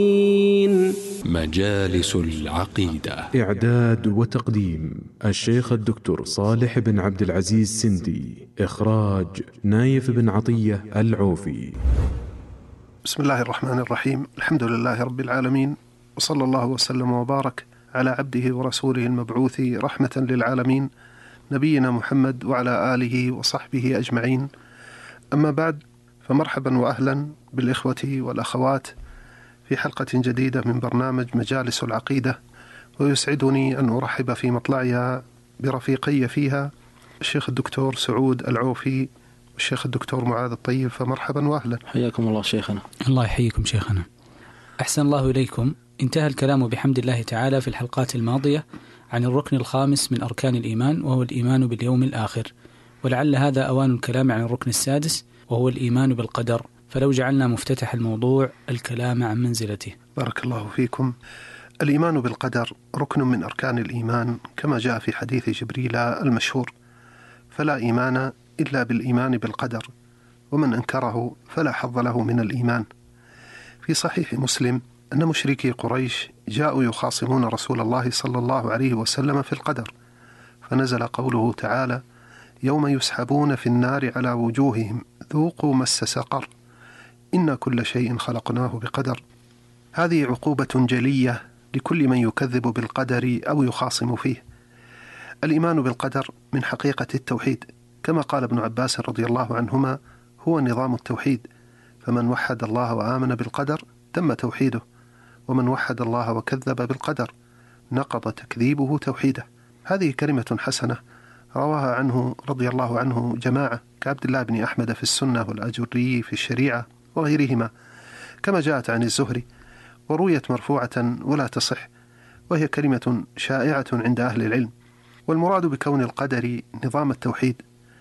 مجالس العقيدة. إعداد وتقديم الشيخ الدكتور صالح بن عبد العزيز سندي. إخراج نايف بن عطية العوفي. بسم الله الرحمن الرحيم. الحمد لله رب العالمين، وصلى الله وسلم وبارك على عبده ورسوله المبعوث رحمة للعالمين نبينا محمد وعلى آله وصحبه أجمعين. أما بعد، فمرحبا وأهلا بالإخوة والأخوات في حلقة جديدة من برنامج مجالس العقيدة، ويسعدني أن أرحب في مطلعها برفيقي فيها الشيخ الدكتور سعود العوفي والشيخ الدكتور معاذ الطيب. فمرحبا وأهلا. حياكم الله شيخنا. الله يحييكم شيخنا. أحسن الله إليكم. انتهى الكلام بحمد الله تعالى في الحلقات الماضية عن الركن الخامس من أركان الإيمان، وهو الإيمان باليوم الآخر، ولعل هذا أوان الكلام عن الركن السادس وهو الإيمان بالقدر، فلو جعلنا مفتتح الموضوع الكلام عن منزلته. بارك الله فيكم. الإيمان بالقدر ركن من أركان الإيمان كما جاء في حديث جبريل المشهور: فلا إيمان إلا بالإيمان بالقدر، ومن أنكره فلا حظ له من الإيمان. في صحيح مسلم أن مشركي قريش جاءوا يخاصمون رسول الله صلى الله عليه وسلم في القدر، فنزل قوله تعالى: يوم يسحبون في النار على وجوههم ذوقوا مس سقر إن كل شيء خلقناه بقدر. هذه عقوبة جلية لكل من يكذب بالقدر أو يخاصم فيه. الإيمان بالقدر من حقيقة التوحيد، كما قال ابن عباس رضي الله عنهما: هو نظام التوحيد، فمن وحد الله وآمن بالقدر تم توحيده، ومن وحد الله وكذب بالقدر نقض تكذيبه توحيده. هذه كلمة حسنة رواها عنه رضي الله عنه جماعة كعبد الله بن أحمد في السنة والأجري في الشريعة وغيرهما، كما جاءت عن الزهري ورويت مرفوعة ولا تصح، وهي كلمة شائعة عند أهل العلم. والمراد بكون القدر نظام التوحيد